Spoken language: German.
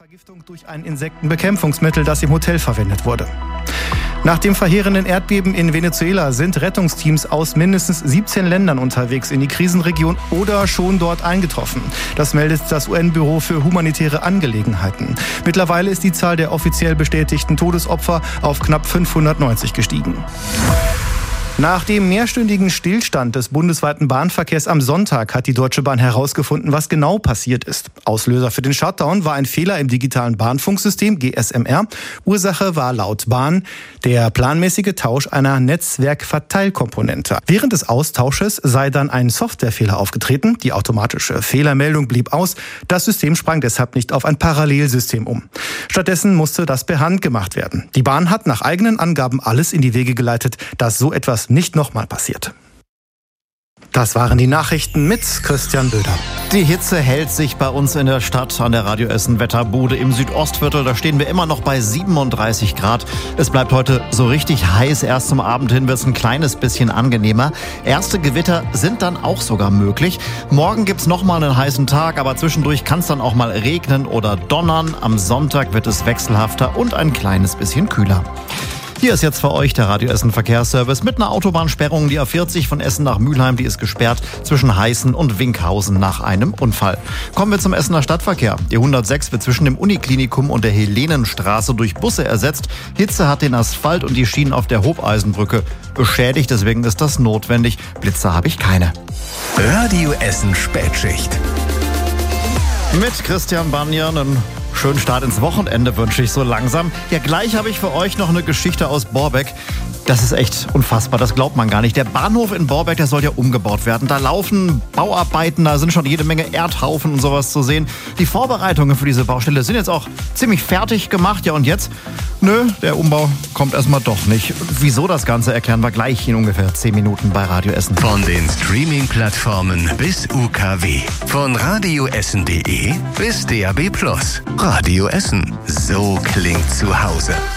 Vergiftung durch ein Insektenbekämpfungsmittel, das im Hotel verwendet wurde. Nach dem verheerenden Erdbeben in Venezuela sind Rettungsteams aus mindestens 17 Ländern unterwegs in die Krisenregion oder schon dort eingetroffen. Das meldet das UN-Büro für humanitäre Angelegenheiten. Mittlerweile ist die Zahl der offiziell bestätigten Todesopfer auf knapp 590 gestiegen. Nach dem mehrstündigen Stillstand des bundesweiten Bahnverkehrs am Sonntag hat die Deutsche Bahn herausgefunden, was genau passiert ist. Auslöser für den Shutdown war ein Fehler im digitalen Bahnfunksystem GSMR. Ursache war laut Bahn der planmäßige Tausch einer Netzwerkverteilkomponente. Während des Austausches sei dann ein Softwarefehler aufgetreten. Die automatische Fehlermeldung blieb aus. Das System sprang deshalb nicht auf ein Parallelsystem um. Stattdessen musste das per Hand gemacht werden. Die Bahn hat nach eigenen Angaben alles in die Wege geleitet, dass so etwas nicht nochmal passiert. Das waren die Nachrichten mit Christian Böder. Die Hitze hält sich bei uns in der Stadt an der Radio Essen Wetterbude im Südostviertel. Da stehen wir immer noch bei 37 Grad. Es bleibt heute so richtig heiß. Erst zum Abend hin wird es ein kleines bisschen angenehmer. Erste Gewitter sind dann auch sogar möglich. Morgen gibt es nochmal einen heißen Tag, aber zwischendurch kann es dann auch mal regnen oder donnern. Am Sonntag wird es wechselhafter und ein kleines bisschen kühler. Hier ist jetzt für euch der Radio Essen Verkehrsservice mit einer Autobahnsperrung. Die A40 von Essen nach Mülheim, die ist gesperrt zwischen Heißen und Winkhausen nach einem Unfall. Kommen wir zum Essener Stadtverkehr. Die 106 wird zwischen dem Uniklinikum und der Helenenstraße durch Busse ersetzt. Hitze hat den Asphalt und die Schienen auf der Hofeisenbrücke beschädigt. Deswegen ist das notwendig. Blitzer habe ich keine. Radio Essen Spätschicht. Mit Christian Banyan. Schönen Start ins Wochenende wünsche ich so langsam. Ja, gleich habe ich für euch noch eine Geschichte aus Borbeck. Das ist echt unfassbar, das glaubt man gar nicht. Der Bahnhof in Borbeck, der soll ja umgebaut werden. Da laufen Bauarbeiten, da sind schon jede Menge Erdhaufen und sowas zu sehen. Die Vorbereitungen für diese Baustelle sind jetzt auch ziemlich fertig gemacht. Ja, und jetzt? Nö, der Umbau kommt erstmal doch nicht. Wieso das Ganze erklären wir gleich in ungefähr 10 Minuten bei Radio Essen. Von den Streaming-Plattformen bis UKW. Von radioessen.de bis DAB+. Radio Essen. So klingt zu Hause.